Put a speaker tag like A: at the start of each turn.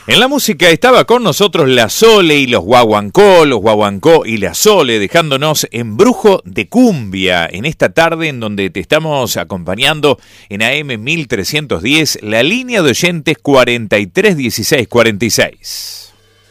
A: En la música estaba con nosotros la Sole y los Guaguancó y la Sole, dejándonos en Brujo de Cumbia en esta tarde en donde te estamos acompañando en AM 1310, la línea de oyentes 431646.